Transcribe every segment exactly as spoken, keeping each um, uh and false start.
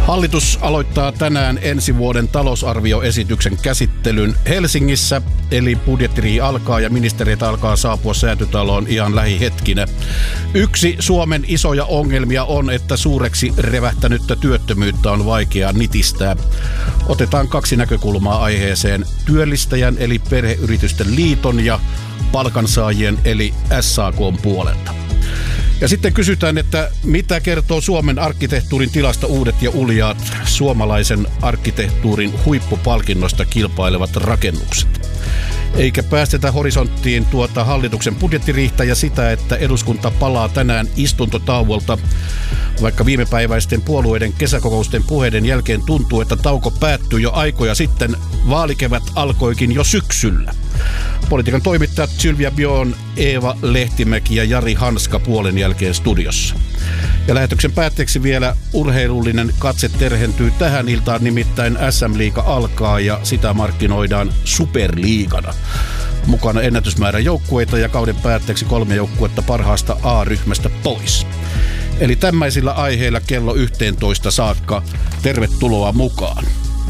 Hallitus aloittaa tänään ensi vuoden talousarvioesityksen käsittelyn Helsingissä, eli budjettiriihi alkaa ja ministerit alkaa saapua Säätytaloon ihan lähihetkinä. Yksi Suomen isoja ongelmia on, että suureksi revähtänyttä työttömyyttä on vaikea nitistää. Otetaan kaksi näkökulmaa aiheeseen: työllistäjän eli Perheyritysten liiton ja palkansaajien eli S A K:n puolelta. Ja sitten kysytään, että mitä kertoo Suomen arkkitehtuurin tilasta uudet ja uljaat suomalaisen arkkitehtuurin huippupalkinnosta kilpailevat rakennukset. Eikä päästetä horisonttiin tuota hallituksen budjettiriihtä ja sitä, että eduskunta palaa tänään istuntotauolta, vaikka viimepäiväisten puolueiden kesäkokousten puheiden jälkeen tuntuu, että tauko päättyi jo aikoja sitten. Vaalikevät alkoikin jo syksyllä. Politiikan toimittajat Sylvia Björn, Eeva Lehtimäki ja Jari Hanska puolen jälkeen studiossa. Ja lähetyksen päätteeksi vielä urheilullinen katse terhentyy tähän iltaan, nimittäin S M-liiga alkaa ja sitä markkinoidaan superliigana. Mukana ennätysmäärä joukkueita ja kauden päätteeksi kolme joukkuetta parhaasta A-ryhmästä pois. Eli tämmöisillä aiheilla kello yhteentoista saakka. Tervetuloa mukaan.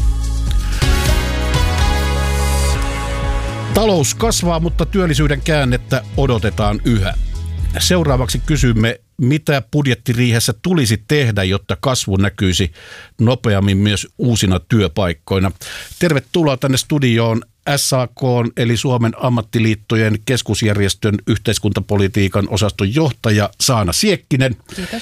Talous kasvaa, mutta työllisyyden käännettä odotetaan yhä. Seuraavaksi kysymme, mitä budjettiriihessä tulisi tehdä, jotta kasvu näkyisi nopeammin myös uusina työpaikkoina. Tervetuloa tänne studioon S A K:n eli Suomen ammattiliittojen keskusjärjestön yhteiskuntapolitiikan osaston johtaja Saana Siekkinen. Kiitos.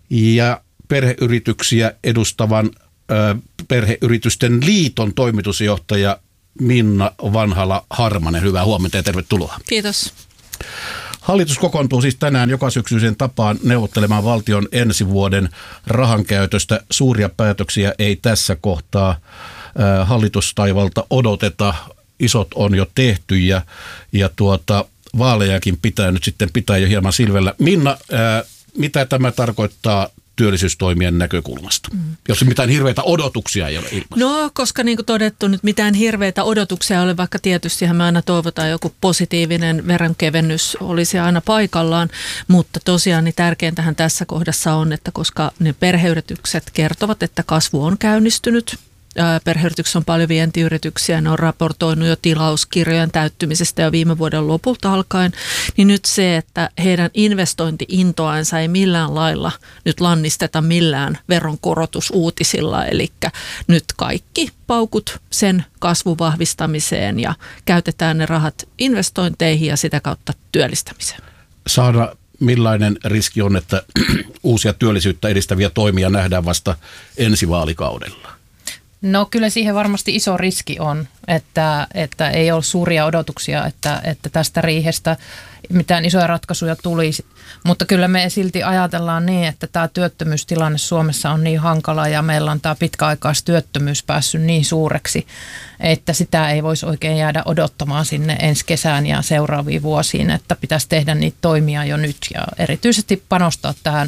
Ja perheyrityksiä edustavan ö, Perheyritysten liiton toimitusjohtaja Minna Vanhala-Harmanen. Hyvää huomenta ja tervetuloa. Kiitos. Hallitus kokoontuu siis tänään joka syksyisen tapaan neuvottelemaan valtion ensi vuoden rahankäytöstä. Suuria päätöksiä ei tässä kohtaa äh, hallitustaivalta odoteta. Isot on jo tehty ja, ja tuota, vaalejakin pitää nyt sitten pitää jo hieman silvellä. Minna, äh, mitä tämä tarkoittaa työllisyystoimien näkökulmasta, mm. jos mitään hirveitä odotuksia ei ole ilmassa? No, koska niin kuin todettu, nyt mitään hirveitä odotuksia ei ole, vaikka tietystihän me aina toivotaan joku positiivinen veronkevennys olisi aina paikallaan, mutta tosiaan niin tärkeintähän tässä kohdassa on, että koska ne perheyritykset kertovat, että kasvu on käynnistynyt, perheyrityksissä on paljon vientiyrityksiä, ne on raportoinut jo tilauskirjojen täyttymisestä jo viime vuoden lopulta alkaen, niin nyt se, että heidän investointi-intoansa ei millään lailla nyt lannisteta millään veronkorotusuutisilla, eli nyt kaikki paukut sen kasvun vahvistamiseen ja käytetään ne rahat investointeihin ja sitä kautta työllistämiseen. Saada millainen riski on, että uusia työllisyyttä edistäviä toimia nähdään vasta ensi vaalikaudella? No kyllä siihen varmasti iso riski on, että, että ei ole suuria odotuksia, että, että tästä riihestä mitään isoja ratkaisuja tulisi. Mutta kyllä me silti ajatellaan niin, että tämä työttömyystilanne Suomessa on niin hankala ja meillä on tämä pitkäaikaistyöttömyys päässyt niin suureksi, että sitä ei voisi oikein jäädä odottamaan sinne ensi kesään ja seuraaviin vuosiin, että pitäisi tehdä niitä toimia jo nyt ja erityisesti panostaa tähän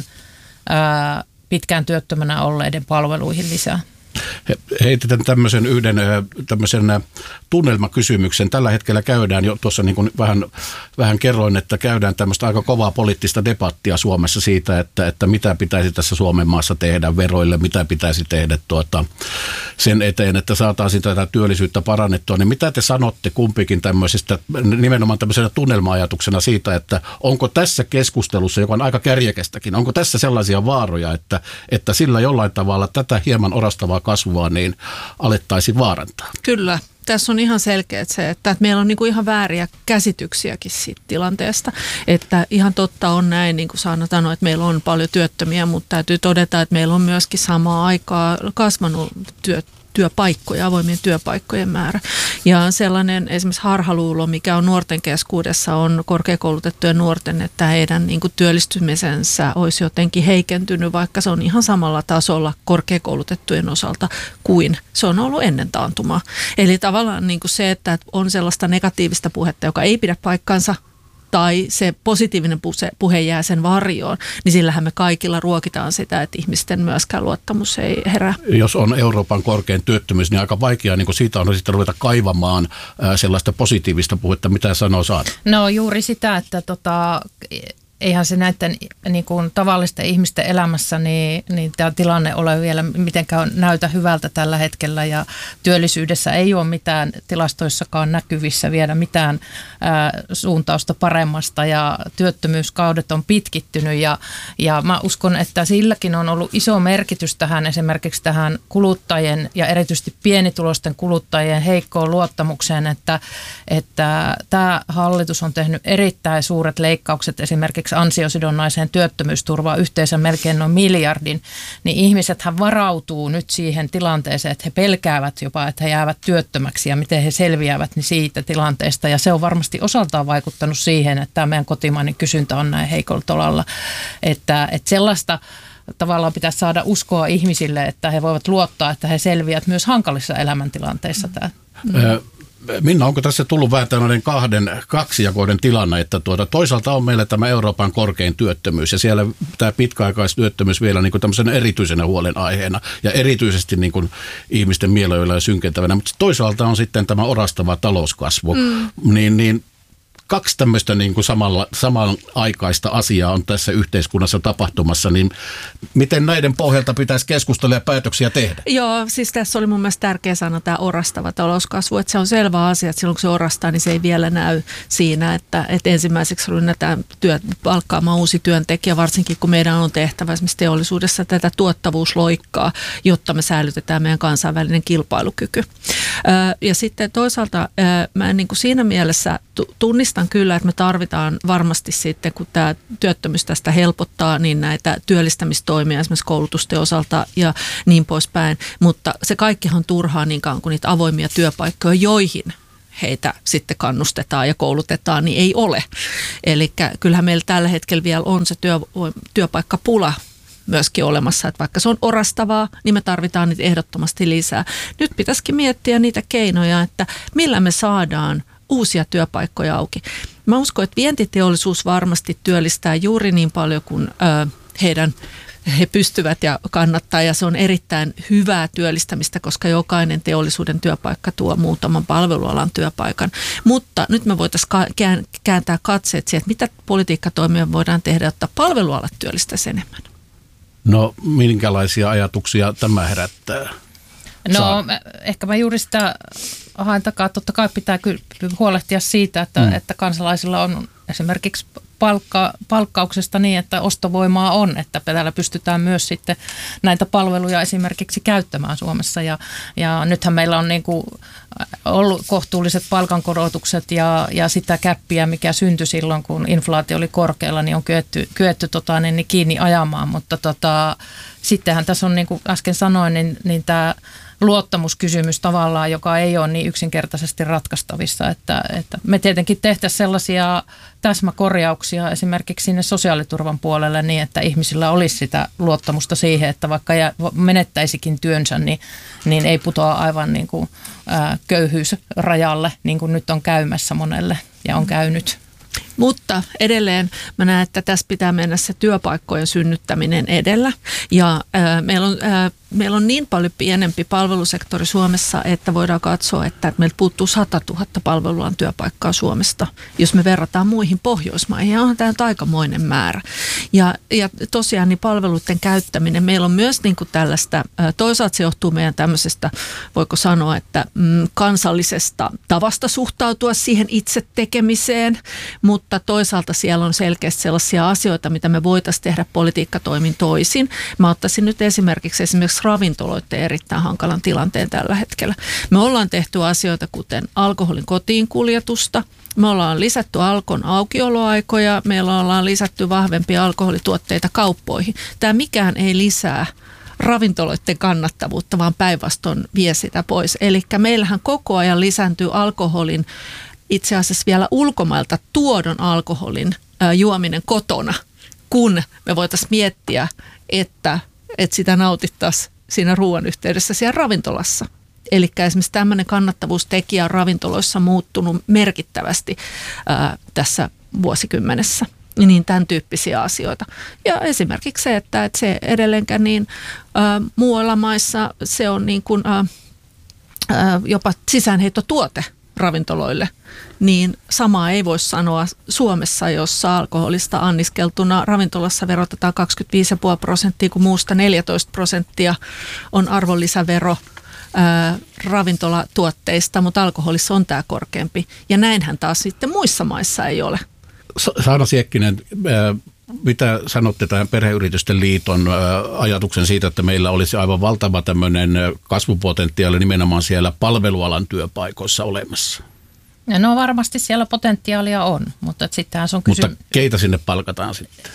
ää, pitkään työttömänä olleiden palveluihin lisää. Heitetään tämmöisen yhden tämmöisen tunnelmakysymyksen. Tällä hetkellä käydään jo, tuossa niin kuin vähän, vähän kerroin, että käydään tämmöistä aika kovaa poliittista debattia Suomessa siitä, että, että mitä pitäisi tässä Suomen maassa tehdä veroille, mitä pitäisi tehdä tuota, sen eteen, että saataisiin tätä työllisyyttä parannettua. Niin mitä te sanotte kumpikin tämmöisestä, nimenomaan tämmöisenä tunnelma-ajatuksena siitä, että onko tässä keskustelussa, joka on aika kärjekästäkin, onko tässä sellaisia vaaroja, että, että sillä jollain tavalla tätä hieman orastavaa kasvua niin alettaisiin vaarantaa? Kyllä. Tässä on ihan selkeä se, että meillä on niinku ihan vääriä käsityksiäkin siitä tilanteesta. Että ihan totta on näin, niin kuin Saana sanoi, että meillä on paljon työttömiä, mutta täytyy todeta, että meillä on myöskin samaa aikaa kasvanut työ, työpaikkoja, avoimien työpaikkojen määrä. Ja sellainen esimerkiksi harhaluulo, mikä on nuorten keskuudessa, on korkeakoulutettujen nuorten, että heidän niin kuin työllistymisensä olisi jotenkin heikentynyt, vaikka se on ihan samalla tasolla korkeakoulutettujen osalta kuin se on ollut ennen taantumaa. Eli tavallaan niin kuin se, että on sellaista negatiivista puhetta, joka ei pidä paikkansa, tai se positiivinen puhe jää sen varjoon, niin sillähän me kaikilla ruokitaan sitä, että ihmisten myöskään luottamus ei herää. Jos on Euroopan korkein työttömyys, niin aika vaikeaa niin kuin siitä on sitten ruveta kaivamaan sellaista positiivista puhetta. Mitä sanoo Saana? No juuri sitä, että tota, eihän se näiden niin kuin tavallisten ihmisten elämässä, niin, niin tämä tilanne ole vielä mitenkään näytä hyvältä tällä hetkellä ja työllisyydessä ei ole mitään tilastoissakaan näkyvissä vielä mitään ää, suuntausta paremmasta ja työttömyyskaudet on pitkittynyt ja, ja mä uskon, että silläkin on ollut iso merkitys tähän esimerkiksi tähän kuluttajien ja erityisesti pienituloisten kuluttajien heikkoon luottamukseen, että, että tämä hallitus on tehnyt erittäin suuret leikkaukset esimerkiksi ansiosidonnaiseen työttömyysturvaan yhteensä melkein noin miljardin, niin ihmisethän varautuu nyt siihen tilanteeseen, että he pelkäävät jopa, että he jäävät työttömäksi ja miten he selviävät niin siitä tilanteesta ja se on varmasti osaltaan vaikuttanut siihen, että tämä meidän kotimainen kysyntä on näin heikolla tolalla, että, että sellaista tavallaan pitäisi saada uskoa ihmisille, että he voivat luottaa, että he selviävät myös hankalissa elämäntilanteissa. Mm. Minna, onko tässä tullut vähän tämmöinen kahden, kaksijakoinen tilanne, että tuota, toisaalta on meillä tämä Euroopan korkein työttömyys ja siellä tämä pitkäaikaistyöttömyys vielä niin kuin tämmöisenä erityisenä huolenaiheena ja erityisesti niin kuin ihmisten mielenilmaisuja synkentävänä, mutta toisaalta on sitten tämä orastava talouskasvu, mm. niin, niin kaksi tämmöistä niin kuin samalla, samanaikaista asiaa on tässä yhteiskunnassa tapahtumassa, niin miten näiden pohjalta pitäisi keskustella ja päätöksiä tehdä? Joo, siis tässä oli mun mielestä tärkeä sana tämä orastava talouskasvu, että se on selvä asia, että silloin kun se orastaa, niin se ei vielä näy siinä, että, että ensimmäiseksi rynnätään työ, palkkaamaan uusi työntekijä, varsinkin kun meidän on tehtävä esimerkiksi teollisuudessa tätä tuottavuusloikkaa, jotta me säilytetään meidän kansainvälinen kilpailukyky. Ja sitten toisaalta mä en niin kuin siinä mielessä tunnistan kyllä, että me tarvitaan varmasti sitten, kun tämä työttömyys tästä helpottaa, niin näitä työllistämistoimia esimerkiksi koulutusten osalta ja niin poispäin, mutta se kaikkihan on turhaa niin kauan kuin niitä avoimia työpaikkoja, joihin heitä sitten kannustetaan ja koulutetaan, niin ei ole. Eli kyllähän meillä tällä hetkellä vielä on se työ, työpaikkapula myöskin olemassa, että vaikka se on orastavaa, niin me tarvitaan niitä ehdottomasti lisää. Nyt pitäisikin miettiä niitä keinoja, että millä me saadaan uusia työpaikkoja auki. Mä uskon, että vientiteollisuus varmasti työllistää juuri niin paljon kuin ö, heidän he pystyvät ja kannattaa, ja se on erittäin hyvää työllistämistä, koska jokainen teollisuuden työpaikka tuo muutaman palvelualan työpaikan. Mutta nyt me voitaisiin kääntää katseet siihen, että mitä politiikkatoimia voidaan tehdä, jotta palvelualat työllistäisi enemmän. No, minkälaisia ajatuksia tämä herättää? No Saa. ehkä mä juuri sitä haen takaa, totta kai pitää kyllä huolehtia siitä, että, mm. että kansalaisilla on esimerkiksi palkka, palkkauksesta niin, että ostovoimaa on, että täällä pystytään myös sitten näitä palveluja esimerkiksi käyttämään Suomessa ja, ja nythän meillä on niin kuin ollut kohtuulliset palkankorotukset ja, ja sitä käppiä, mikä syntyi silloin, kun inflaatio oli korkealla, niin on kyetty, kyetty tota, niin, niin kiinni ajamaan, mutta tota, sittenhän tässä on niin kuin äsken sanoin, niin, niin tämä luottamuskysymys tavallaan, joka ei ole niin yksinkertaisesti ratkaistavissa, että, että me tietenkin tehtäisiin sellaisia täsmäkorjauksia esimerkiksi sinne sosiaaliturvan puolelle niin, että ihmisillä olisi sitä luottamusta siihen, että vaikka menettäisikin työnsä, niin, niin ei putoa aivan niin kuin, ää, köyhyysrajalle, niin kuin nyt on käymässä monelle ja on käynyt. Mutta edelleen mä näen, että tässä pitää mennä se työpaikkojen synnyttäminen edellä. Ja ää, meillä, on, ää, meillä on niin paljon pienempi palvelusektori Suomessa, että voidaan katsoa, että meiltä puuttuu sata tuhatta palvelualan työpaikkaa Suomesta, jos me verrataan muihin Pohjoismaihin. Ja onhan tämä nyt aikamoinen määrä. Ja, ja tosiaan niin palveluiden käyttäminen, meillä on myös niin kuin tällaista, ää, toisaalta se johtuu meidän tämmöisestä, voiko sanoa, että mm, kansallisesta tavasta suhtautua siihen itse tekemiseen, mutta toisaalta siellä on selkeästi sellaisia asioita, mitä me voitaisiin tehdä politiikkatoimin toisin. Mä ottaisin nyt esimerkiksi esimerkiksi ravintoloiden erittäin hankalan tilanteen tällä hetkellä. Me ollaan tehty asioita kuten alkoholin kotiin kuljetusta, me ollaan lisätty Alkon aukioloaikoja, meillä ollaan lisätty vahvempia alkoholituotteita kauppoihin. Tämä mikään ei lisää ravintoloiden kannattavuutta, vaan päinvastoin vie sitä pois. Eli meillähän koko ajan lisääntyy alkoholin, itse asiassa vielä ulkomailta tuodon alkoholin ää, juominen kotona, kun me voitaisiin miettiä, että, että sitä nautittaisiin siinä ruoan yhteydessä siellä ravintolassa. Eli esimerkiksi tämmöinen kannattavuustekijä on ravintoloissa muuttunut merkittävästi ää, tässä vuosikymmenessä. Niin tämän tyyppisiä asioita. Ja esimerkiksi se, että, että se edelleenkään niin ää, muualla maissa se on niin kuin, ää, ää, jopa sisäänheittotuote. ravintoloille, niin samaa ei voi sanoa Suomessa, jossa alkoholista anniskeltuna ravintolassa verotetaan kaksikymmentäviisi pilkku viisi prosenttia, kun muusta neljätoista prosenttia on arvonlisävero ää, ravintolatuotteista, mutta alkoholissa on tämä korkeampi. Ja näinhän taas sitten muissa maissa ei ole. Saana Siekkinen, mitä sanotte tähän Perheyritysten liiton ajatuksen siitä, että meillä olisi aivan valtava tämmöinen kasvupotentiaali nimenomaan siellä palvelualan työpaikoissa olemassa? No varmasti siellä potentiaalia on, mutta sittenhän se on kysymys. Mutta keitä sinne palkataan sitten?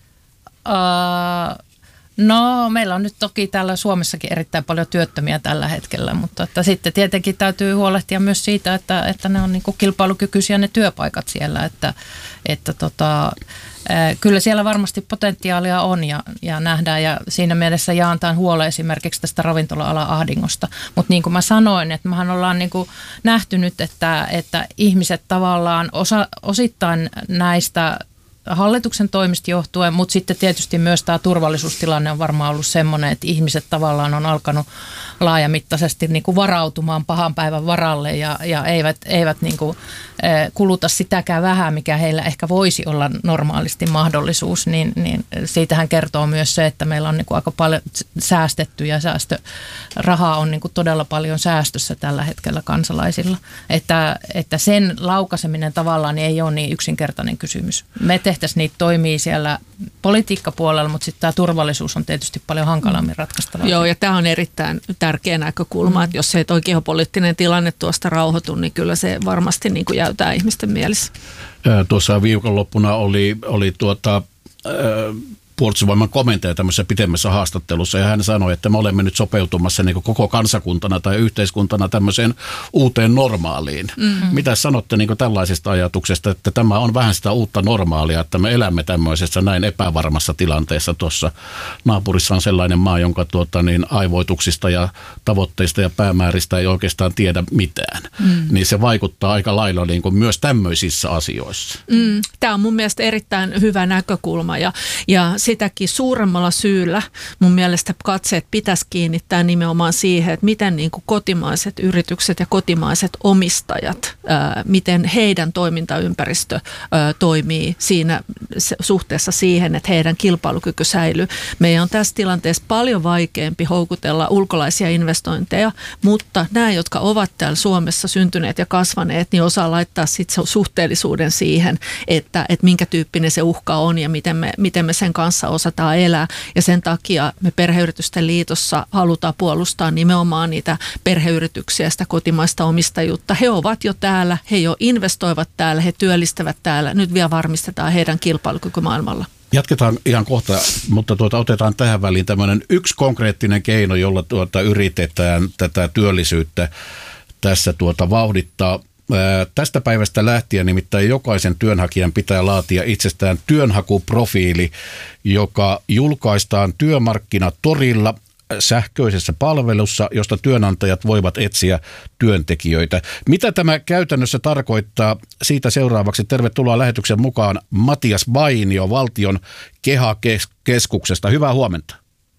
Uh, no meillä on nyt toki täällä Suomessakin erittäin paljon työttömiä tällä hetkellä, mutta että sitten tietenkin täytyy huolehtia myös siitä, että, että ne on niin kuin kilpailukykyisiä ne työpaikat siellä, että, että tota, kyllä siellä varmasti potentiaalia on ja, ja nähdään ja siinä mielessä jaan tämän huolen esimerkiksi tästä ravintola-alan ahdingosta. Mutta niin kuin mä sanoin, että mehän ollaan niin kuin nähty nyt, että, että ihmiset tavallaan osa, osittain näistä hallituksen toimista johtuen, mutta sitten tietysti myös tämä turvallisuustilanne on varmaan ollut semmoinen, että ihmiset tavallaan on alkanut laajamittaisesti niin kuin varautumaan pahan päivän varalle ja, ja eivät, eivät niin kuin, eh, kuluta sitäkään vähän, mikä heillä ehkä voisi olla normaalisti mahdollisuus, niin, niin siitähän kertoo myös se, että meillä on niin kuin aika paljon säästetty ja säästörahaa on niin kuin todella paljon säästössä tällä hetkellä kansalaisilla, että, että sen laukaiseminen tavallaan ei ole niin yksinkertainen kysymys. Me tehtäisiin niitä toimii siellä politiikkapuolella, mutta sitten tämä turvallisuus on tietysti paljon hankalammin ratkaistavaa. Joo, ja tämä on erittäin tärkeä näkökulma, mm. että jos se tuo geopoliittinen tilanne tuosta rauhoitu, niin kyllä se varmasti niin kuin jäytää ihmisten mielessä. Tuossa viikonloppuna oli, oli tuota... Äh, puolustusvoiman komentaja tämmöisessä pitemmässä haastattelussa, ja hän sanoi, että me olemme nyt sopeutumassa niin kuin koko kansakuntana tai yhteiskuntana tämmöiseen uuteen normaaliin. Mm-hmm. Mitä sanotte niin kuin tällaisesta ajatuksesta, että tämä on vähän sitä uutta normaalia, että me elämme tämmöisessä näin epävarmassa tilanteessa. Tuossa naapurissa on sellainen maa, jonka tuota, niin aivoituksista ja tavoitteista ja päämääristä ei oikeastaan tiedä mitään. Mm. Niin se vaikuttaa aika lailla niin kuin myös tämmöisissä asioissa. Mm. Tämä on mun mielestä erittäin hyvä näkökulma, ja, ja sitäkin suuremmalla syyllä mun mielestä katseet pitäisi kiinnittää nimenomaan siihen, että miten niin kuin kotimaiset yritykset ja kotimaiset omistajat, ää, miten heidän toimintaympäristö ää, toimii siinä suhteessa siihen, että heidän kilpailukyky säilyy. Meidän on tässä tilanteessa paljon vaikeampi houkutella ulkolaisia investointeja, mutta nämä, jotka ovat täällä Suomessa syntyneet ja kasvaneet, niin osaa laittaa sitten suhteellisuuden siihen, että, että minkä tyyppinen se uhka on ja miten me, miten me sen kanssa osataan elää, ja sen takia me Perheyritysten liitossa halutaan puolustaa nimenomaan niitä perheyrityksiä, sitä kotimaista omistajuutta. He ovat jo täällä, he jo investoivat täällä, he työllistävät täällä. Nyt vielä varmistetaan heidän kilpailukyky maailmalla. Jatketaan ihan kohta, mutta tuota, otetaan tähän väliin tämmöinen yksi konkreettinen keino, jolla tuota, yritetään tätä työllisyyttä tässä tuota, vauhdittaa. Tästä päivästä lähtien nimittäin jokaisen työnhakijan pitää laatia itsestään työnhakuprofiili, joka julkaistaan Työmarkkinatorilla sähköisessä palvelussa, josta työnantajat voivat etsiä työntekijöitä. Mitä tämä käytännössä tarkoittaa? Siitä seuraavaksi tervetuloa lähetyksen mukaan Matias Vainio Valtion KEHA-keskuksesta. Hyvää huomenta.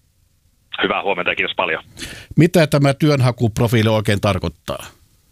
Hyvää huomenta ja kiitos paljon. Mitä tämä työnhakuprofiili oikein tarkoittaa?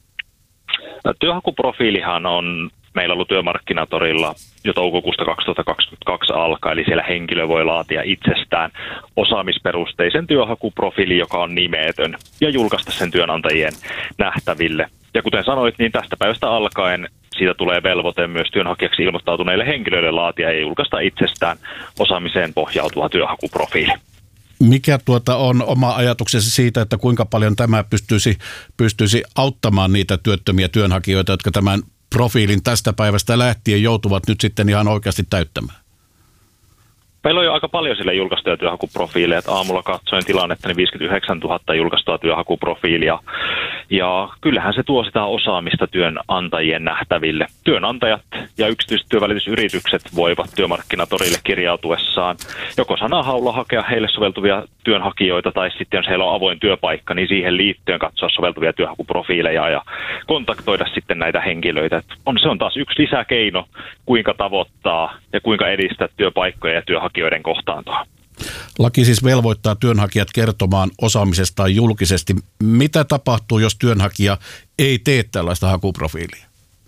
Työhakuprofiilihan on meillä ollut Työmarkkinatorilla jo toukokuusta kaksituhattakaksikymmentäkaksi alkaen, eli siellä henkilö voi laatia itsestään osaamisperusteisen työhakuprofiili, joka on nimetön, ja julkaista sen työnantajien nähtäville. Ja kuten sanoit, niin tästä päivästä alkaen siitä tulee velvoite myös työnhakijaksi ilmoittautuneille henkilöille laatia ja julkaista itsestään osaamiseen pohjautuva työhakuprofiili. Mikä tuota on oma ajatuksesi siitä, että kuinka paljon tämä pystyisi, pystyisi auttamaan niitä työttömiä työnhakijoita, jotka tämän profiilin tästä päivästä lähtien joutuvat nyt sitten ihan oikeasti täyttämään? Meillä on jo aika paljon sille julkaistuja työhakuprofiileja, että aamulla katsoin tilannetta, niin viisikymmentäyhdeksäntuhatta julkaistua työhakuprofiilia. Ja kyllähän se tuo sitä osaamista työnantajien nähtäville. Työnantajat ja yksityiset työvälitysyritykset voivat Työmarkkinatorille kirjautuessaan joko sanahaulla hakea heille soveltuvia työnhakijoita, tai sitten jos heillä on avoin työpaikka, niin siihen liittyen katsoa soveltuvia työhakuprofiileja ja kontaktoida sitten näitä henkilöitä. On, se on taas yksi lisäkeino, kuinka tavoittaa ja kuinka edistää työpaikkoja ja työhakijoiden kohtaantoa. Laki siis velvoittaa työnhakijat kertomaan osaamisestaan julkisesti. Mitä tapahtuu, jos työnhakija ei tee tällaista hakuprofiilia?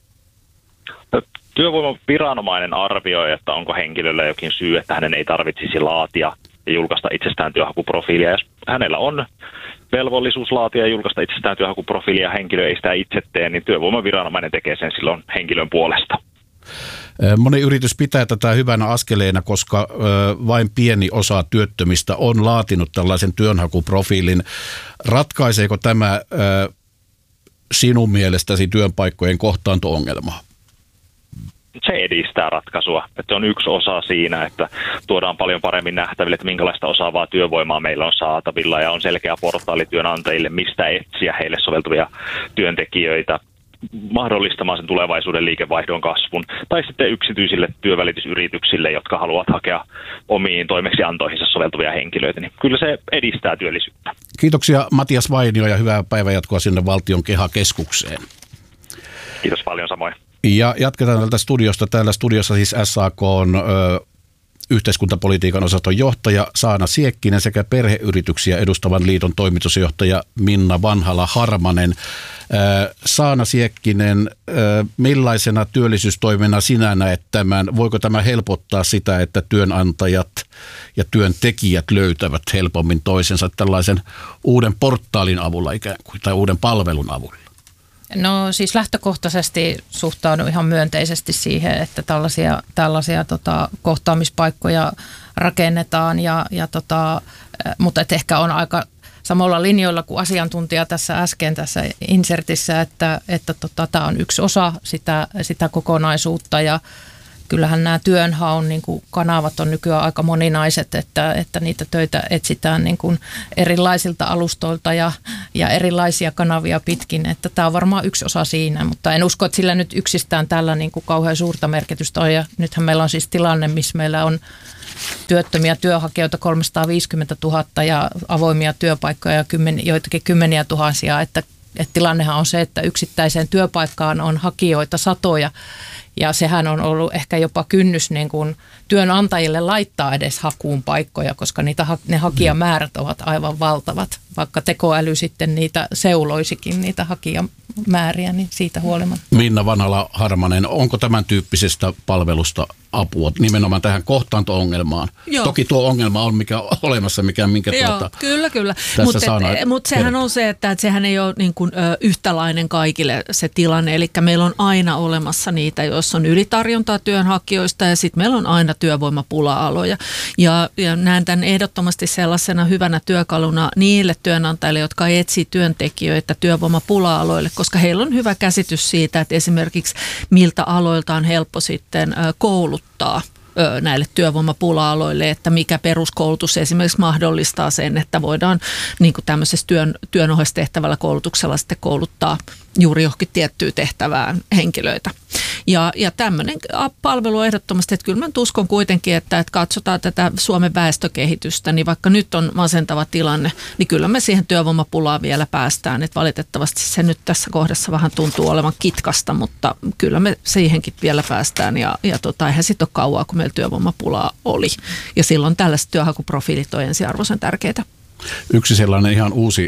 Työvoimaviranomainen arvioi, että onko henkilöllä jokin syy, että hänen ei tarvitsisi laatia ja julkaista itsestään työhakuprofiilia. Jos hänellä on velvollisuus laatia ja julkaista itsestään työhakuprofiilia ja henkilö ei sitä itse tee, niin työvoimaviranomainen tekee sen silloin henkilön puolesta. Moni yritys pitää tätä hyvänä askeleena, koska vain pieni osa työttömistä on laatinut tällaisen työnhakuprofiilin. Ratkaiseeko tämä sinun mielestäsi työpaikkojen kohtaanto-ongelmaa? Se edistää ratkaisua. Että se on yksi osa siinä, että tuodaan paljon paremmin nähtäville, että minkälaista osaavaa työvoimaa meillä on saatavilla ja on selkeä portaali työnantajille, mistä etsiä heille soveltuvia työntekijöitä mahdollistamaan sen tulevaisuuden liikevaihdon kasvun, tai sitten yksityisille työvälitysyrityksille, jotka haluavat hakea omiin toimeksiantoihinsa soveltuvia henkilöitä, niin kyllä se edistää työllisyyttä. Kiitoksia Matias Vainio ja hyvää päivänjatkoa sinne Valtion Keha-keskukseen. Kiitos paljon samoin. Ja jatketaan tältä studiosta. Täällä studiossa siis S A K on ö, yhteiskuntapolitiikan osaston johtaja Saana Siekkinen sekä perheyrityksiä edustavan liiton toimitusjohtaja Minna Vanhala-Harmanen. Ö, Saana Siekkinen, ö, millaisena työllisyystoimena sinä näet tämän? Voiko tämä helpottaa sitä, että työnantajat ja työntekijät löytävät helpommin toisensa tällaisen uuden portaalin avulla ikään kuin, tai uuden palvelun avulla? No siis lähtökohtaisesti suhtaudun ihan myönteisesti siihen, että tällaisia, tällaisia tota, kohtaamispaikkoja rakennetaan, ja, ja tota, mutta et ehkä on aika samalla linjoilla kuin asiantuntija tässä äsken tässä insertissä, että, että tota, tämä on yksi osa sitä, sitä kokonaisuutta, ja kyllähän nämä työnhaun niin kuin kanavat on nykyään aika moninaiset, että, että niitä töitä etsitään niin kuin erilaisilta alustoilta ja, ja erilaisia kanavia pitkin. Että tämä on varmaan yksi osa siinä, mutta en usko, että sillä nyt yksistään tällä niin kuin kauhean suurta merkitystä on. Ja nythän meillä on siis tilanne, missä meillä on työttömiä työnhakijoita kolmesataaviisikymmentätuhatta ja avoimia työpaikkoja kymmen, joitakin kymmeniä tuhansia, että, että tilannehan on se, että yksittäiseen työpaikkaan on hakijoita satoja. Ja sehän on ollut ehkä jopa kynnys niin kuin työnantajille laittaa edes hakuun paikkoja, koska niitä, ne hakijamäärät ovat aivan valtavat. Vaikka tekoäly sitten niitä seuloisikin, niitä hakijamääriä, niin siitä huolimatta. Minna Vanhala-Harmanen, onko tämän tyyppisestä palvelusta apua nimenomaan tähän kohtaanto-ongelmaan? Joo. Toki tuo ongelma on mikä olemassa, mikä minkä Joo, tuota, kyllä, kyllä. Mutta mut sehän kertoo. On se, että et sehän ei ole niin kuin, ö, yhtälainen kaikille se tilanne. Eli meillä on aina olemassa niitä, jos on ylitarjontaa työnhakijoista, ja sitten meillä on aina työvoimapula-aloja. Ja, ja näen tämän ehdottomasti sellaisena hyvänä työkaluna niille työnantajille, jotka etsii työntekijöitä työvoimapula-aloille, koska heillä on hyvä käsitys siitä, että esimerkiksi miltä aloilta on helppo sitten kouluttaa näille työvoimapula-aloille, että mikä peruskoulutus esimerkiksi mahdollistaa sen, että voidaan niin kuin tämmöisessä työn, työn ohessa tehtävällä koulutuksella sitten kouluttaa juuri johonkin tiettyyn tehtävään henkilöitä. Ja, ja tämmöinen palvelu on ehdottomasti, että kyllä mä uskon kuitenkin, että, että katsotaan tätä Suomen väestökehitystä, niin vaikka nyt on masentava tilanne, niin kyllä me siihen työvoimapulaan vielä päästään. Että valitettavasti se nyt tässä kohdassa vähän tuntuu olevan kitkasta, mutta kyllä me siihenkin vielä päästään. Ja, ja tota, eihän sitten ole kauaa, kun meillä työvoimapulaa oli. Ja silloin tällaiset työhakuprofiilit on ensiarvoisen tärkeitä. Yksi sellainen ihan uusi,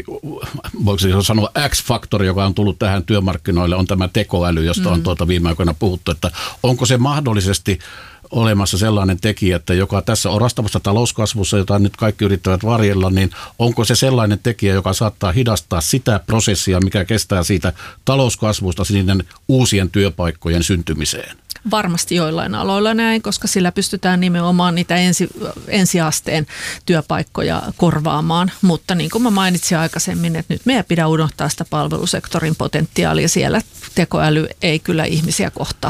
voiko sanoa X-faktori, joka on tullut tähän työmarkkinoille, on tämä tekoäly, josta on tuota viime aikoina puhuttu, että onko se mahdollisesti olemassa sellainen tekijä, että joka tässä orastavassa talouskasvussa, jota nyt kaikki yrittävät varjella, niin onko se sellainen tekijä, joka saattaa hidastaa sitä prosessia, mikä kestää siitä talouskasvusta sinne uusien työpaikkojen syntymiseen? Varmasti joillain aloilla näin, koska sillä pystytään nimenomaan niitä ensi, ensiasteen työpaikkoja korvaamaan. Mutta niin kuin mä mainitsin aikaisemmin, että nyt meidän pitää unohtaa sitä palvelusektorin potentiaalia. Siellä tekoäly ei kyllä ihmisiä kohtaa.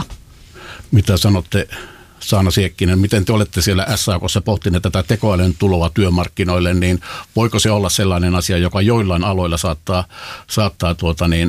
Mitä sanotte, Saana Siekkinen, miten te olette siellä S A K:ssa pohtineet tätä tekoälyn tuloa työmarkkinoille, niin voiko se olla sellainen asia, joka joillain aloilla saattaa, saattaa tuota niin,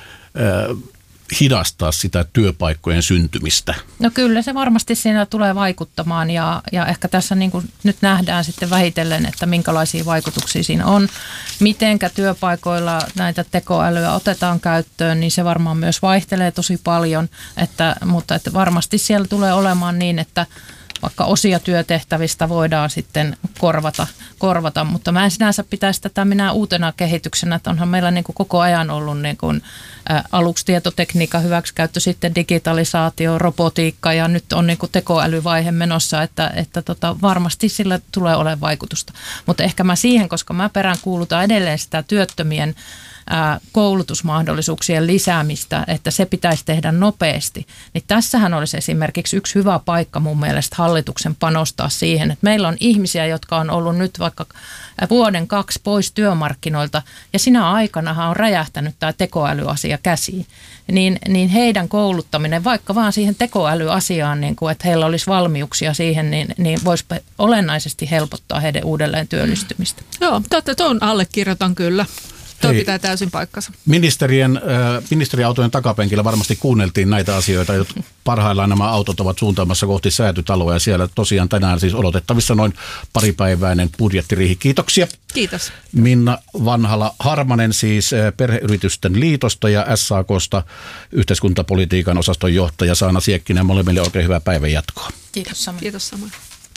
äh, hidastaa sitä työpaikkojen syntymistä? No kyllä se varmasti siinä tulee vaikuttamaan, ja, ja ehkä tässä niin kuin nyt nähdään sitten vähitellen, että minkälaisia vaikutuksia siinä on. Mitenkä työpaikoilla näitä tekoälyä otetaan käyttöön, niin se varmaan myös vaihtelee tosi paljon, että, mutta että varmasti siellä tulee olemaan niin, että vaikka osia työtehtävistä voidaan sitten korvata, korvata. Mutta mä en sinänsä pitäisi tätä minä uutena kehityksenä, että onhan meillä niin kuin koko ajan ollut niin kuin, ä, aluksi tietotekniikan hyväksikäyttö, sitten digitalisaatio, robotiikka ja nyt on niin kuin tekoälyvaihe menossa, että, että tota, varmasti sillä tulee olemaan vaikutusta. Mutta ehkä mä siihen, koska mä peräänkuulutan edelleen sitä työttömien koulutusmahdollisuuksien lisäämistä, että se pitäisi tehdä nopeasti, niin tässähän olisi esimerkiksi yksi hyvä paikka mun mielestä hallituksen panostaa siihen, että meillä on ihmisiä, jotka on ollut nyt vaikka vuoden kaksi pois työmarkkinoilta ja sinä aikanahan on räjähtänyt tämä tekoälyasia käsiin, niin, niin heidän kouluttaminen vaikka vaan siihen tekoälyasiaan, niin kuin, että heillä olisi valmiuksia siihen, niin, niin voisi olennaisesti helpottaa heidän uudelleen työllistymistä. Joo, totta, tuon allekirjoitan kyllä. Tuo pitää täysin paikkansa. Ministerien, äh, ministeriautojen takapenkillä varmasti kuunneltiin näitä asioita. Parhaillaan nämä autot ovat suuntaamassa kohti Säätytaloa ja siellä tosiaan tänään siis odotettavissa noin paripäiväinen budjettiriihi. Kiitoksia. Kiitos. Minna Vanhala-Harmanen siis äh, Perheyritysten liitosta ja S A K:sta yhteiskuntapolitiikan osaston johtaja Saana Siekkinen. Molemmille oikein hyvää päivän jatkoa. Kiitos samoin. Kiitos samoin.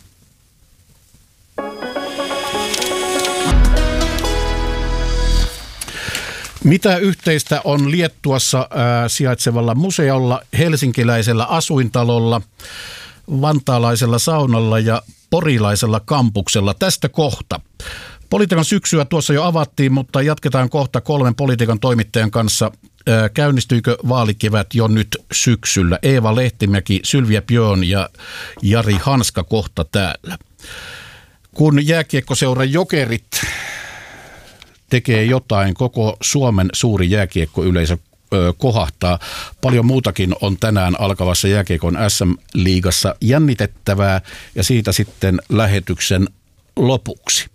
Mitä yhteistä on Liettuassa äh, sijaitsevalla museolla, helsinkiläisellä asuintalolla, vantaalaisella saunalla ja porilaisella kampuksella? Tästä kohta. Politiikan syksyä tuossa jo avattiin, mutta jatketaan kohta kolmen politiikan toimittajan kanssa. Äh, käynnistyykö vaalikevät jo nyt syksyllä? Eeva Lehtimäki, Sylvia Björn ja Jari Hanska kohta täällä. Kun jääkiekkoseura Jokerit tekee jotain, koko Suomen suuri jääkiekkoyleisö ö, kohahtaa. Paljon muutakin on tänään alkavassa jääkiekon S M-liigassa jännitettävää ja siitä sitten lähetyksen lopuksi.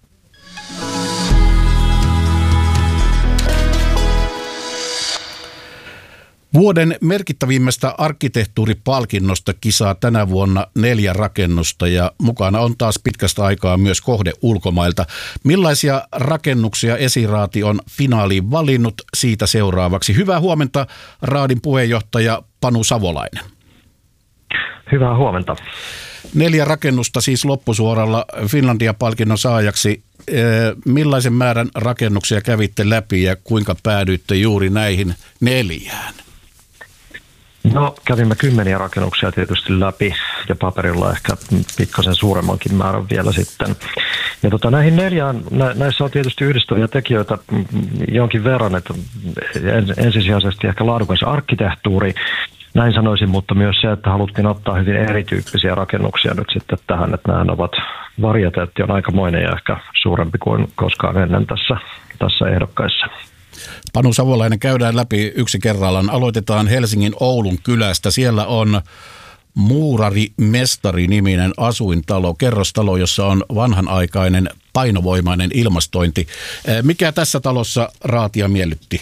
Vuoden merkittävimmästä arkkitehtuuripalkinnosta kisaa tänä vuonna neljä rakennusta ja mukana on taas pitkästä aikaa myös kohde ulkomailta. Millaisia rakennuksia Esiraati on finaaliin valinnut? Siitä seuraavaksi. Hyvää huomenta, Raadin puheenjohtaja Panu Savolainen. Hyvää huomenta. Neljä rakennusta siis loppusuoralla Finlandia-palkinnon saajaksi. Millaisen määrän rakennuksia kävitte läpi ja kuinka päädyitte juuri näihin neljään? No, kävimme kymmeniä rakennuksia tietysti läpi ja paperilla ehkä pikkasen suuremmankin määrän vielä sitten. Ja tota, näihin neljään, nä, näissä on tietysti yhdistäviä tekijöitä jonkin verran, että ensisijaisesti ehkä laadukas arkkitehtuuri, näin sanoisin, mutta myös se, että haluttiin ottaa hyvin erityyppisiä rakennuksia nyt sitten tähän, että nämä ovat varieteetti on aikamoinen ja ehkä suurempi kuin koskaan ennen tässä, tässä ehdokkaissa. Panu Savolainen, käydään läpi yksi kerrallaan. Aloitetaan Helsingin Oulun kylästä. Siellä on Muurari-mestari-niminen asuintalo, kerrostalo, jossa on vanhanaikainen painovoimainen ilmastointi. Mikä tässä talossa Raatia miellytti?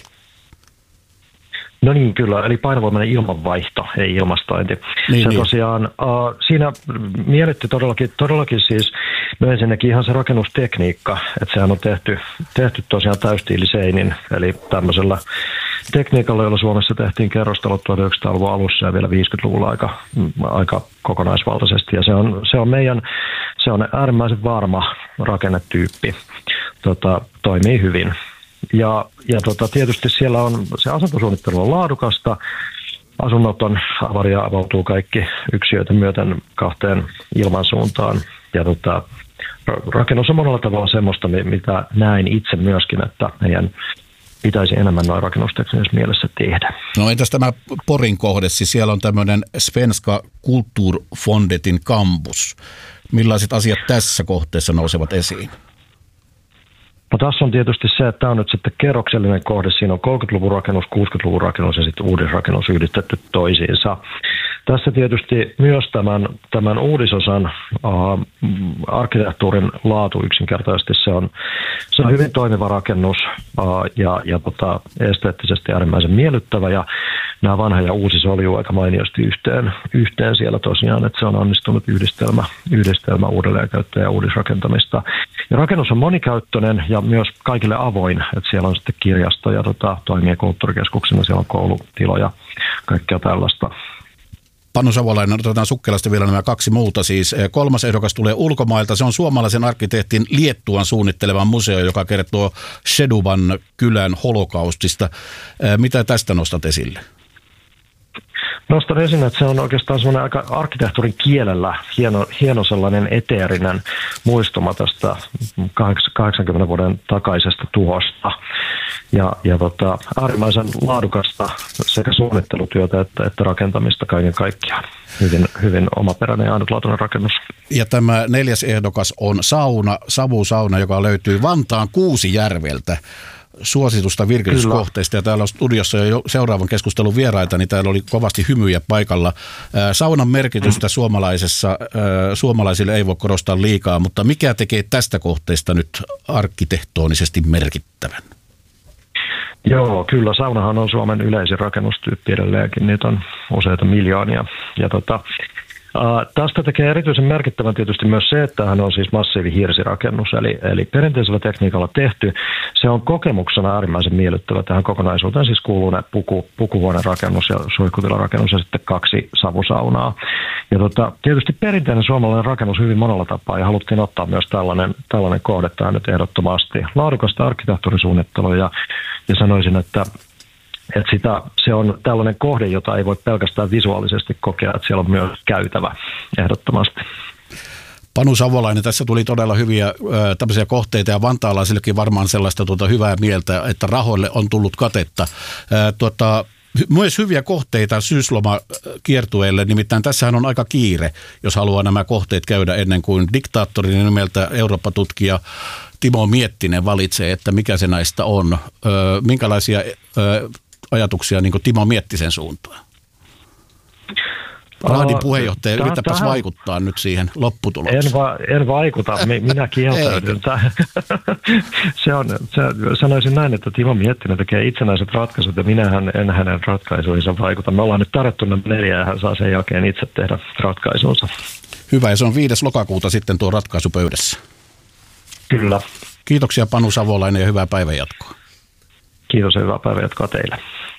No niin, kyllä. Eli painovoimainen ilmanvaihto, ei ilmastointi. Niin, se niin. tosiaan, uh, siinä miellytti todellakin, todellakin siis, no ensinnäkin ihan se rakennustekniikka, että sehän on tehty, tehty tosiaan täystiiliseinin, eli tämmöisellä tekniikalla, jolla Suomessa tehtiin kerrostalot tuhatyhdeksänsataaluvun alussa ja vielä viisikymmentäluvulla aika, aika kokonaisvaltaisesti. Ja se on, se on meidän, se on äärimmäisen varma rakennetyyppi, tota, toimii hyvin. Ja, ja tota, tietysti siellä on, se asuntosuunnittelu on laadukasta, asunnot on avaria, avautuu kaikki yksiöitä myöten kahteen ilmansuuntaan. Ja tota, rakennus on monella tavalla semmoista, mitä näin itse myöskin, että meidän pitäisi enemmän noin rakennusteknisessä mielessä tehdä. No entäs tämä Porin kohde, siis siellä on tämmöinen Svenska Kulturfondetin kampus. Millaiset asiat tässä kohteessa nousevat esiin? No tässä on tietysti se, että tämä on nyt sitten kerroksellinen kohde. Siinä on kolmekymmentäluvun rakennus, kuusikymmentäluvun rakennus ja sitten uudisrakennus yhdistetty toisiinsa. Tässä tietysti myös tämän, tämän uudisosan uh, arkkitehtuurin laatu yksinkertaisesti se on, se on hyvin toimiva rakennus uh, ja, ja tota, esteettisesti äärimmäisen miellyttävä ja nämä vanha ja uusi soljuu aika mainiosti yhteen, yhteen siellä tosiaan, että se on onnistunut yhdistelmä, yhdistelmä uudelleenkäyttöä ja uudisrakentamista. Ja rakennus on monikäyttöinen ja myös kaikille avoin, että siellä on sitten kirjasto ja tota, toimii kulttuurikeskuksena, siellä on koulutiloja, kaikkea tällaista. Panu Savolainen, otetaan Sukkelasta vielä nämä kaksi muuta. Siis kolmas ehdokas tulee ulkomailta. Se on suomalaisen arkkitehtin Liettuan suunnittelevan museo, joka kertoo Šeduvan kylän holokaustista. Mitä tästä nostat esille? Nostan esiin, että se on oikeastaan sellainen aika arkkitehtuurin kielellä hieno, hieno sellainen eteerinen muistuma tästä kahdeksankymmenen vuoden takaisesta tuhosta. Ja, ja tota, äärimmäisen laadukasta sekä suunnittelutyötä että, että rakentamista kaiken kaikkiaan. Hyvin, hyvin omaperäinen ja ainutlaatuinen rakennus. Ja tämä neljäs ehdokas on sauna, savusauna, joka löytyy Vantaan Kuusijärveltä. Suositusta virkistyskohteista, ja täällä on studiossa jo seuraavan keskustelun vieraita, niin täällä oli kovasti hymyjä paikalla. Saunan merkitystä suomalaisessa, suomalaisille ei voi korostaa liikaa, mutta mikä tekee tästä kohteesta nyt arkkitehtonisesti merkittävän? Joo, kyllä. Saunahan on Suomen yleisin rakennustyyppi edelleenkin. Niitä on useita miljoonia. Ja tota, Uh, tästä tekee erityisen merkittävän tietysti myös se, että hän on siis massiivihiirsirakennus, eli, eli perinteisellä tekniikalla tehty. Se on kokemuksena äärimmäisen miellyttävä tähän kokonaisuuteen, siis kuuluu ne puku, pukuhuonerakennus ja suihkutilarakennus ja sitten kaksi savusaunaa. Ja tota, tietysti perinteinen suomalainen rakennus hyvin monella tapaa, ja haluttiin ottaa myös tällainen, tällainen kohde tähän nyt ehdottomasti. Laadukasta arkkitehtuurisuunnittelua, ja, ja sanoisin, että Että sitä, se on tällainen kohde, jota ei voi pelkästään visuaalisesti kokea, että siellä on myös käytävä ehdottomasti. Panu Savolainen, tässä tuli todella hyviä ö, tämmöisiä kohteita, ja vantaalaisillekin varmaan sellaista tuota, hyvää mieltä, että rahoille on tullut katetta. Ö, tuota, myös hyviä kohteita syyslomakiertueelle, nimittäin tässähän on aika kiire, jos haluaa nämä kohteet käydä ennen kuin diktaattorin nimeltä Eurooppa-tutkija Timo Miettinen valitsee, että mikä se näistä on. Ö, minkälaisia ö, ajatuksia niin kuin Timo Miettisen suuntaan? Raadin puheenjohtaja, yritäpäs tähän vaikuttaa nyt siihen lopputulokseen. En, va, en vaikuta, minä kieltäydyn. se on, se, sanoisin näin, että Timo Miettinen tekee itsenäiset ratkaisut, ja minähän en hänen ratkaisuihinsa vaikuta. Me ollaan nyt tarjottu neljä, ja hän saa sen jälkeen itse tehdä ratkaisunsa. Hyvä, ja se on viides lokakuuta sitten tuo ratkaisu pöydässä. Kyllä. Kiitoksia Panu Savolainen ja hyvää päivänjatkoa. Kiitos ja hyvää päivänjatkoa teille.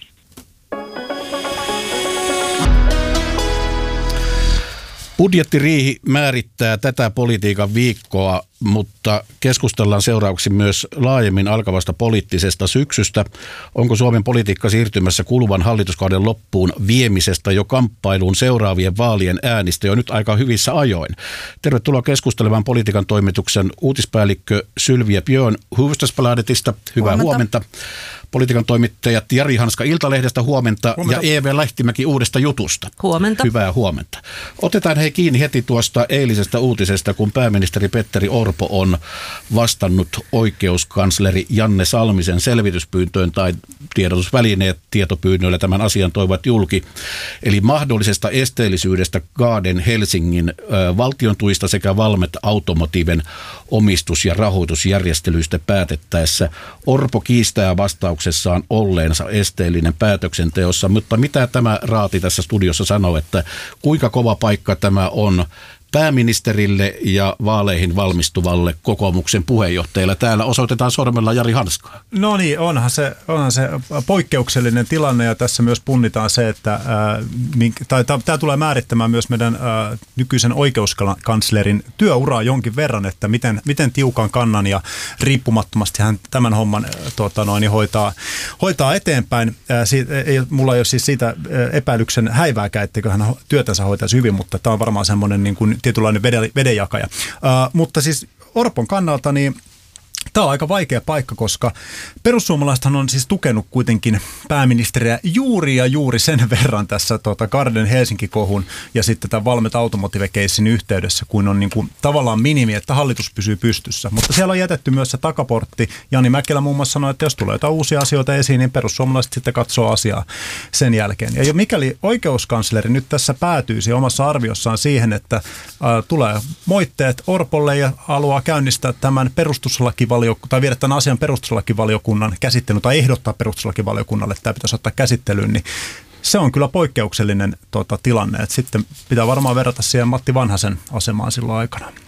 Budjettiriihi määrittää tätä politiikan viikkoa, mutta keskustellaan seuraavaksi myös laajemmin alkavasta poliittisesta syksystä. Onko Suomen politiikka siirtymässä kuluvan hallituskauden loppuun viemisestä jo kamppailuun seuraavien vaalien äänistä jo nyt aika hyvissä ajoin? Tervetuloa keskustelemaan politiikan toimituksen uutispäällikkö Sylvia Björn Hufvudstadsbladetista. Hyvää huomenta. huomenta. Politiikan toimittajat Jari Hanska Iltalehdestä, huomenta, huomenta. Ja E V Lehtimäki Uudesta Jutusta. Huomenta. Hyvää huomenta. Otetaan hei kiinni heti tuosta eilisestä uutisesta, kun pääministeri Petteri Orpo on vastannut oikeuskansleri Janne Salmisen selvityspyyntöön, tai tiedotusvälineet tietopyynnöillä tämän asian toivat julki. Eli mahdollisesta esteellisyydestä Garden Helsingin äh, valtion tuista sekä Valmet Automotiven omistus- ja rahoitusjärjestelyistä päätettäessä. Orpo kiistää vastauksessaan olleensa esteellinen päätöksenteossa, mutta mitä tämä raati tässä studiossa sanoo, että kuinka kova paikka tämä on pääministerille ja vaaleihin valmistuvalle kokoomuksen puheenjohtajalle? Täällä osoitetaan sormella Jari Hanskaa. No niin, onhan se, onhan se poikkeuksellinen tilanne, ja tässä myös punnitaan se, että ää, tai tämä tulee määrittämään myös meidän ää, nykyisen oikeuskanslerin työuraa jonkin verran, että miten, miten tiukan kannan ja riippumattomasti hän tämän homman tuota, noin, hoitaa, hoitaa eteenpäin. Ää, siitä, ei, mulla ei ole siis siitä epäilyksen häivääkään, etteikö hän työtänsä hoitaisi hyvin, mutta tämä on varmaan semmoinen niin kuin tietynlainen vedenjakaja. Uh, mutta siis Orpon kannalta niin tämä on aika vaikea paikka, koska perussuomalaisethan on siis tukenut kuitenkin pääministeriä juuri ja juuri sen verran tässä tota Garden Helsinki-kohun ja sitten tämän Valmet Automotive-keissin yhteydessä, kun on niin kuin tavallaan minimi, että hallitus pysyy pystyssä. Mutta siellä on jätetty myös se takaportti. Jani Mäkelä muun muassa sanoi, että jos tulee jotain uusia asioita esiin, niin perussuomalaiset sitten katsoo asiaa sen jälkeen. Ja mikäli oikeuskansleri nyt tässä päätyisi omassa arviossaan siihen, että äh, tulee moitteet Orpolle ja haluaa käynnistää tämän perustuslakivaliokunnan tai viedä tämän asian perustuslakivaliokunnan käsittelyyn tai ehdottaa perustuslakivaliokunnalle, että tämä pitäisi ottaa käsittelyyn, niin se on kyllä poikkeuksellinen tota, tilanne. Et sitten pitää varmaan verrata siihen Matti Vanhasen asemaan silloin aikana.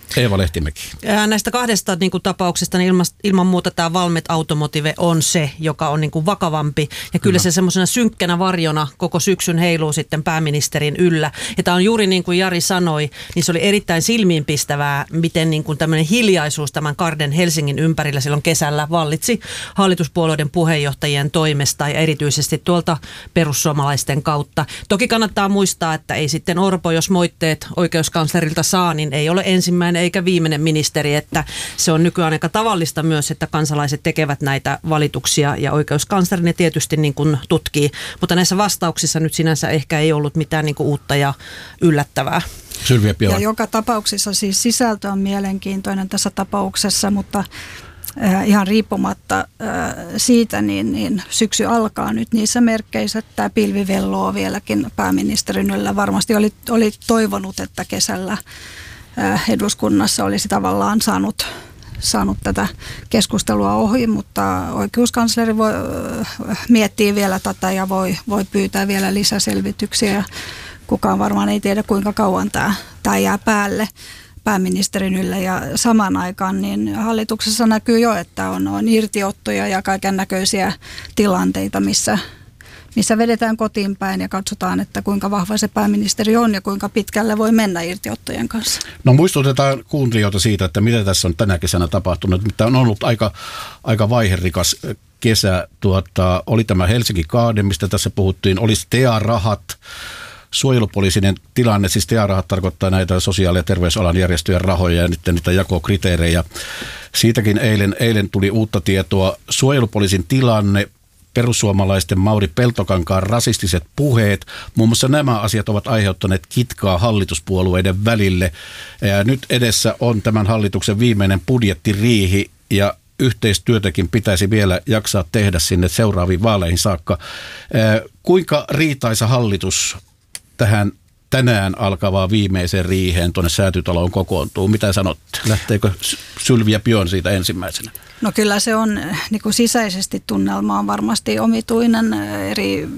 Eeva Lehtimäki. Näistä kahdesta niin kuin, tapauksesta niin ilman, ilman muuta tämä Valmet Automotive on se, joka on niin kuin, vakavampi. Ja kyllä, kyllä. se semmoisena synkkänä varjona koko syksyn heiluu sitten pääministerin yllä. Ja tämä on juuri niin kuin Jari sanoi, niin se oli erittäin silmiinpistävää, miten niin kuin, tämmöinen hiljaisuus tämän Karden Helsingin ympärillä silloin kesällä vallitsi hallituspuolueiden puheenjohtajien toimesta ja erityisesti tuolta perussuomalaisten kautta. Toki kannattaa muistaa, että ei sitten Orpo, jos moitteet oikeuskanslerilta saa, niin ei ole ensimmäinen eikä viimeinen ministeri, että se on nykyään aika tavallista myös, että kansalaiset tekevät näitä valituksia ja oikeuskansleri ne tietysti niin kuin tutkii, mutta näissä vastauksissa nyt sinänsä ehkä ei ollut mitään niin kuin uutta ja yllättävää. Sylvia Piela. Ja joka tapauksessa siis sisältö on mielenkiintoinen tässä tapauksessa, mutta äh, ihan riippumatta äh, siitä, niin, niin syksy alkaa nyt niissä merkkeissä, että tämä pilvi velloo vieläkin pääministerin yllä. Varmasti oli, oli toivonut, että kesällä eduskunnassa olisi tavallaan saanut, saanut tätä keskustelua ohi, mutta oikeuskansleri voi, miettii vielä tätä ja voi, voi pyytää vielä lisäselvityksiä. Kukaan varmaan ei tiedä, kuinka kauan tämä, tämä jää päälle pääministerin yllä. Ja samaan aikaan niin hallituksessa näkyy jo, että on, on irtiottoja ja kaiken näköisiä tilanteita, missä missä vedetään kotiin päin ja katsotaan, että kuinka vahva se pääministeri on ja kuinka pitkälle voi mennä irtiottojen kanssa. No muistutetaan kuuntelijoita siitä, että mitä tässä on tänä kesänä tapahtunut. Tämä on ollut aika, aika vaiherikas kesä. Tuota, oli tämä Helsinki Kaade, mistä tässä puhuttiin, oli T E A-rahat, suojelupoliisinen tilanne, siis T E A-rahat tarkoittaa näitä sosiaali- ja terveysalan järjestöjen rahoja ja nyt niitä jakokriteerejä. Siitäkin eilen, eilen tuli uutta tietoa. Suojelupoliisin tilanne, perussuomalaisten Mauri Peltokankaan rasistiset puheet, muun muassa nämä asiat ovat aiheuttaneet kitkaa hallituspuolueiden välille. Ja nyt edessä on tämän hallituksen viimeinen budjettiriihi ja yhteistyötäkin pitäisi vielä jaksaa tehdä sinne seuraaviin vaaleihin saakka. Kuinka riitaisa hallitus tähän tänään alkavaan viimeiseen riiheen tuonne Säätytaloon kokoontuu? Mitä sanotte? Lähteekö Sylvia Pion siitä ensimmäisenä? No kyllä se on, niin kuin sisäisesti tunnelma on varmasti omituinen eri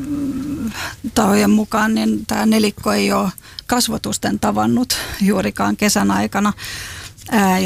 tahojen mukaan, niin tämä nelikko ei ole kasvotusten tavannut juurikaan kesän aikana. Ää, ja